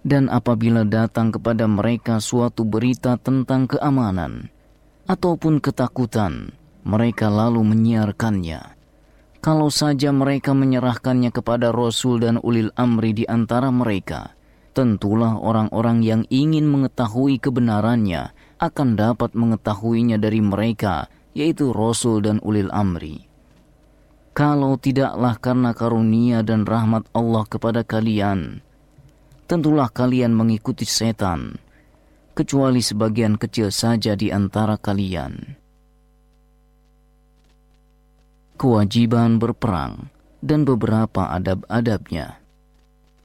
Dan apabila datang kepada mereka suatu berita tentang keamanan ataupun ketakutan, mereka lalu menyiarkannya. Kalau saja mereka menyerahkannya kepada Rasul dan ulil amri di antara mereka, tentulah orang-orang yang ingin mengetahui kebenarannya akan dapat mengetahuinya dari mereka, yaitu Rasul dan ulil amri. Kalau tidaklah karena karunia dan rahmat Allah kepada kalian, tentulah kalian mengikuti setan, kecuali sebagian kecil saja di antara kalian. Kewajiban berperang dan beberapa adab-adabnya.